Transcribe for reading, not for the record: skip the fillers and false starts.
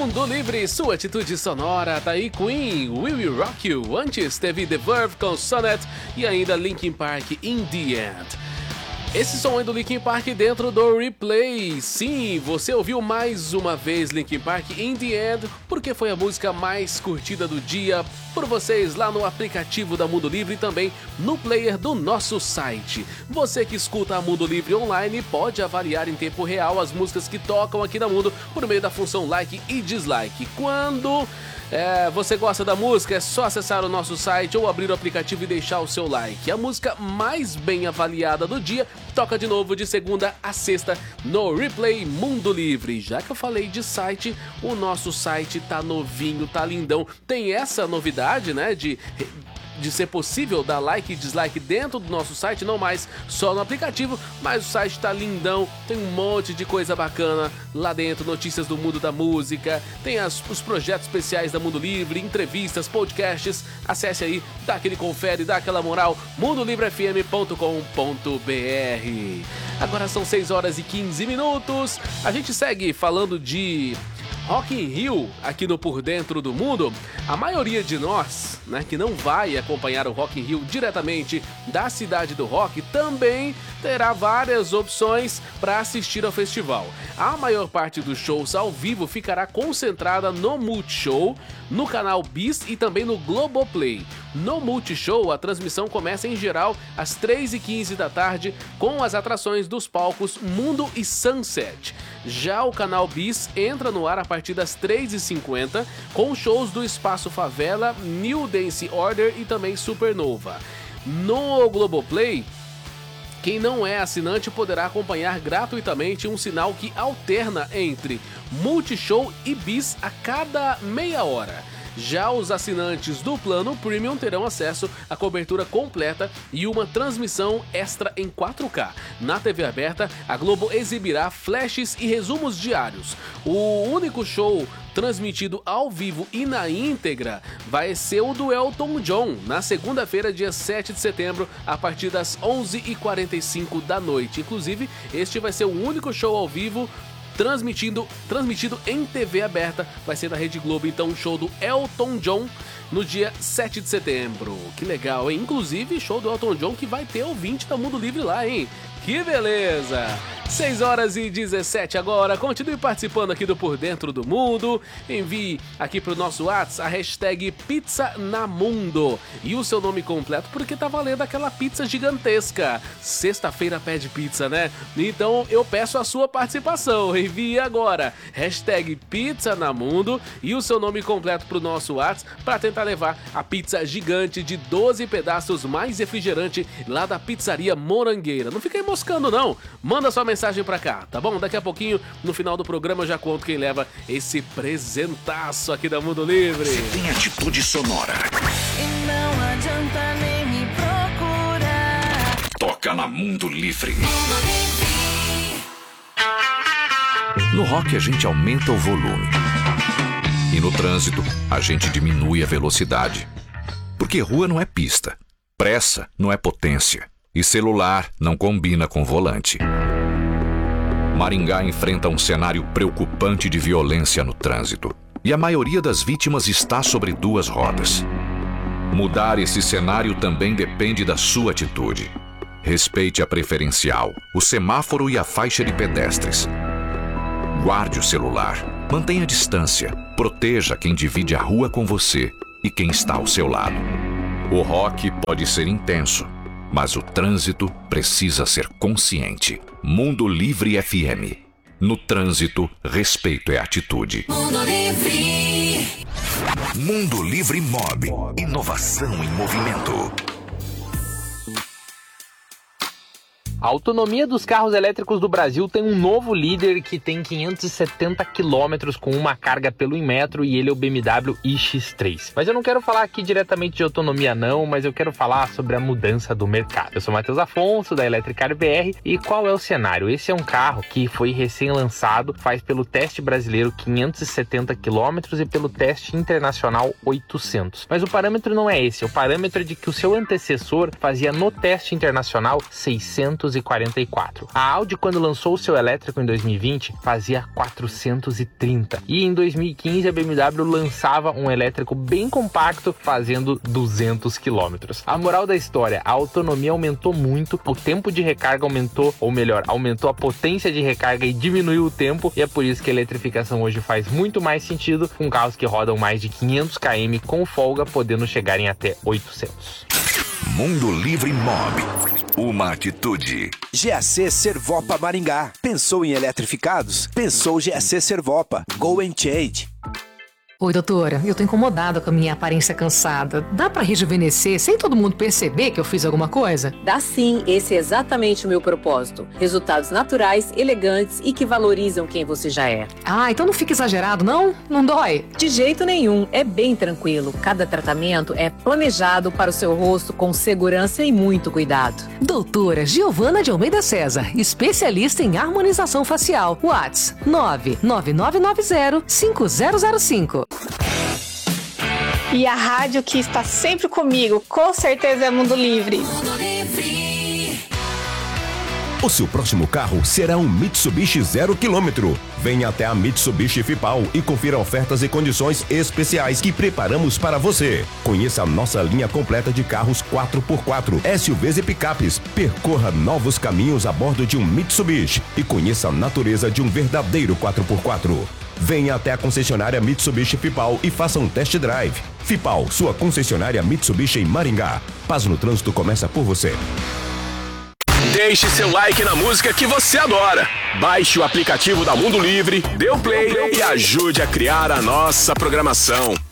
Mundo Livre, sua atitude sonora. Tá aí Queen, We Will Rock You. Antes teve The Verve com Sonnet e ainda Linkin Park, In The End. Esse som é do Linkin Park dentro do replay. Sim, você ouviu mais uma vez Linkin Park In The End, porque foi a música mais curtida do dia por vocês lá no aplicativo da Mundo Livre e também no player do nosso site. Você que escuta a Mundo Livre online pode avaliar em tempo real as músicas que tocam aqui na Mundo por meio da função like e dislike. Quando você gosta da música, é só acessar o nosso site ou abrir o aplicativo e deixar o seu like. A música mais bem avaliada do dia toca de novo de segunda a sexta no Replay Mundo Livre. Já que eu falei de site, o nosso site tá novinho, tá lindão. Tem essa novidade, né, de ser possível dar like e dislike dentro do nosso site, não mais só no aplicativo, mas o site tá lindão, tem um monte de coisa bacana lá dentro, notícias do mundo da música, tem os projetos especiais da Mundo Livre, entrevistas, podcasts. Acesse aí, dá aquele confere, dá aquela moral, mundolivrefm.com.br. Agora são 6 horas e 15 minutos, a gente segue falando de Rock in Rio aqui no Por Dentro do Mundo. A maioria de nós, né, que não vai acompanhar o Rock in Rio diretamente da cidade do rock, também terá várias opções para assistir ao festival. A maior parte dos shows ao vivo ficará concentrada no Multishow, no canal Bis e também no Globoplay. No Multishow, a transmissão começa em geral às 3h15 da tarde com as atrações dos palcos Mundo e Sunset. Já o canal Bis entra no ar a partir das 3h50 com shows do Espaço Favela, New Dance Order e também Supernova. No Globoplay, quem não é assinante poderá acompanhar gratuitamente um sinal que alterna entre Multishow e Bis a cada meia hora. Já os assinantes do plano Premium terão acesso à cobertura completa e uma transmissão extra em 4K. Na TV aberta, a Globo exibirá flashes e resumos diários. O único show transmitido ao vivo e na íntegra vai ser o do Elton John, na segunda-feira, dia 7 de setembro, a partir das 11h45 da noite. Inclusive, este vai ser o único show ao vivo transmitido em TV aberta, vai ser da Rede Globo, então o show do Elton John no dia 7 de setembro. Que legal, hein? Inclusive, show do Elton John que vai ter ouvinte da Mundo Livre lá, hein? Que beleza! 6 horas e 17 agora, continue participando aqui do Por Dentro do Mundo, envie aqui pro nosso WhatsApp a hashtag Pizza na Mundo e o seu nome completo, porque tá valendo aquela pizza gigantesca. Sexta-feira pede pizza, né? Então eu peço a sua participação, envie agora hashtag Pizza na Mundo e o seu nome completo pro nosso WhatsApp para tentar levar a pizza gigante de 12 pedaços mais refrigerante lá da Pizzaria Morangueira. Não fica aí moscando não, manda sua mensagem pra cá, tá bom? Daqui a pouquinho, no final do programa, eu já conto quem leva esse presentaço aqui da Mundo Livre. Você tem atitude sonora. E não adianta nem me procurar. Toca na Mundo Livre. No rock a gente aumenta o volume. E no trânsito a gente diminui a velocidade. Porque rua não é pista, pressa não é potência. E celular não combina com volante. Maringá enfrenta um cenário preocupante de violência no trânsito. E a maioria das vítimas está sobre 2 rodas. Mudar esse cenário também depende da sua atitude. Respeite a preferencial, o semáforo e a faixa de pedestres. Guarde o celular, mantenha a distância, proteja quem divide a rua com você e quem está ao seu lado. O rock pode ser intenso, mas o trânsito precisa ser consciente. Mundo Livre FM. No trânsito, respeito é atitude. Mundo Livre. Mundo Livre Mob. Inovação em movimento. A autonomia dos carros elétricos do Brasil tem um novo líder que tem 570 km com uma carga pelo Inmetro e ele é o BMW iX3. Mas eu não quero falar aqui diretamente de autonomia não, mas eu quero falar sobre a mudança do mercado. Eu sou Matheus Afonso, da Electricar BR, e qual é o cenário? Esse é um carro que foi recém-lançado, faz pelo teste brasileiro 570 km e pelo teste internacional 800. Mas o parâmetro não é esse, o parâmetro é de que o seu antecessor fazia no teste internacional 600 344. A Audi, quando lançou o seu elétrico em 2020, fazia 430. E em 2015 a BMW lançava um elétrico bem compacto, fazendo 200 km. A moral da história, a autonomia aumentou muito, o tempo de recarga aumentou, ou melhor, aumentou a potência de recarga e diminuiu o tempo, e é por isso que a eletrificação hoje faz muito mais sentido, com carros que rodam mais de 500 km com folga, podendo chegar em até 800. Mundo Livre Mob. Uma atitude. GAC Servopa Maringá. Pensou em eletrificados? Pensou GAC Servopa. Go and change. Oi, doutora, eu tô incomodada com a minha aparência cansada. Dá pra rejuvenescer sem todo mundo perceber que eu fiz alguma coisa? Dá sim, esse é exatamente o meu propósito. Resultados naturais, elegantes e que valorizam quem você já é. Ah, então não fica exagerado, não? Não dói? De jeito nenhum, é bem tranquilo. Cada tratamento é planejado para o seu rosto com segurança e muito cuidado. Doutora Giovana de Almeida César, especialista em harmonização facial. Whats 99990-5005. E a rádio que está sempre comigo, com certeza é Mundo Livre. O seu próximo carro será um Mitsubishi 0 km. Venha até a Mitsubishi Fipal e confira ofertas e condições especiais que preparamos para você. Conheça a nossa linha completa de carros 4x4, SUVs e picapes. Percorra novos caminhos a bordo de um Mitsubishi e conheça a natureza de um verdadeiro 4x4. Venha até a concessionária Mitsubishi Fipal e faça um test drive. Fipal, sua concessionária Mitsubishi em Maringá. Paz no trânsito começa por você. Deixe seu like na música que você adora. Baixe o aplicativo da Mundo Livre, dê o play e ajude a criar a nossa programação.